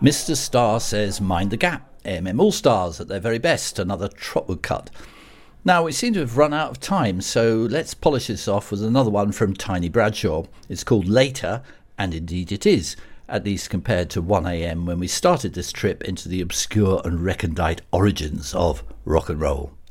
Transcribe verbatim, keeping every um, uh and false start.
Mister Starr says mind the gap. A M M All-Stars at their very best, another Trotwood cut. Now, we seem to have run out of time, so let's polish this off with another one from Tiny Bradshaw. It's called Later, and indeed it is, at least compared to one a m when we started this trip into the obscure and recondite origins of rock and roll.